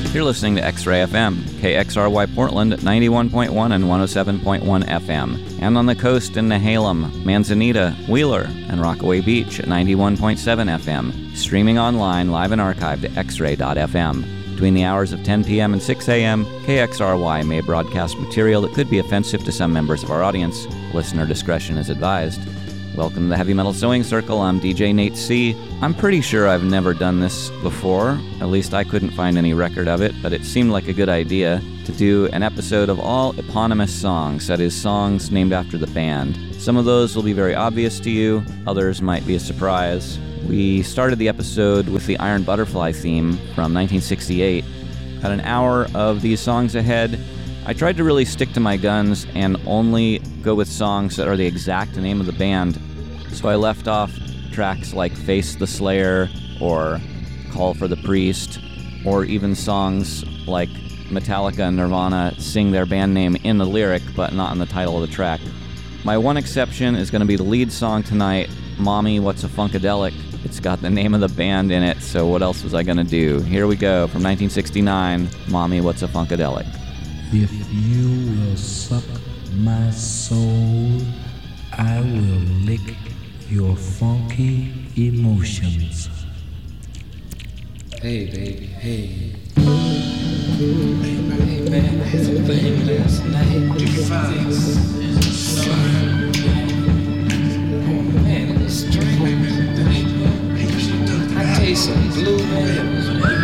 You're listening to X-Ray FM, KXRY Portland at 91.1 and 107.1 FM, and on the coast in Nehalem, Manzanita, Wheeler, and Rockaway Beach at 91.7 FM, streaming online, live and archived at xray.fm. Between the hours of 10 p.m. and 6 a.m., KXRY may broadcast material that could be offensive to some members of our audience. Listener discretion is advised. Welcome to the Heavy Metal Sewing Circle. I'm DJ Nate C. I'm pretty sure I've never done this before. At least I couldn't find any record of it, but it seemed like a good idea to do an episode of all eponymous songs, that is, songs named after the band. Some of those will be very obvious to you, others might be a surprise. We started the episode with the Iron Butterfly theme from 1968. Had an hour of these songs ahead. I tried to really stick to my guns and only go with songs that are the exact name of the band. So I left off tracks like Face the Slayer or Call for the Priest, or even songs like Metallica and Nirvana sing their band name in the lyric but not in the title of the track. My one exception is going to be the lead song tonight, Mommy What's a Funkadelic. It's got the name of the band in it, so what else was I going to do? Here we go, from 1969, Mommy What's a Funkadelic. If you will suck my soul, I will lick your funky emotions. Hey, baby, hey. Hey, man, I had some thing last night. Oh, man, it was strange. I taste some blue, man.